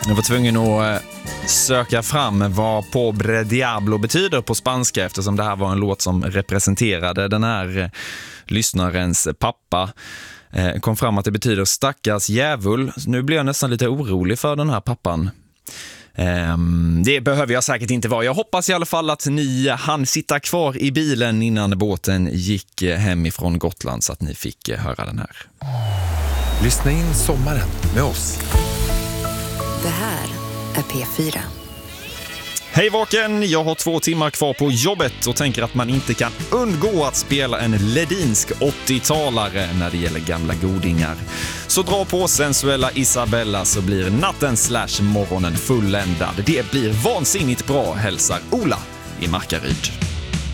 Jag var tvungen att söka fram vad Pobre Diablo betyder på spanska, eftersom det här var en låt som representerade den här lyssnarens pappa. Kom fram att det betyder stackars djävul. Nu blir jag nästan lite orolig för den här pappan. Det behöver jag säkert inte vara. Jag hoppas i alla fall att ni hann sitta kvar i bilen innan båten gick hem ifrån Gotland så att ni fick höra den här. Lyssna in sommaren med oss. Det här är P4. Hej Vaken, jag har 2 timmar kvar på jobbet och tänker att man inte kan undgå att spela en ledinsk 80-talare när det gäller gamla godingar. Så dra på sensuella Isabella så blir natten/morgonen fulländad. Det blir vansinnigt bra, hälsar Ola i Markaryd.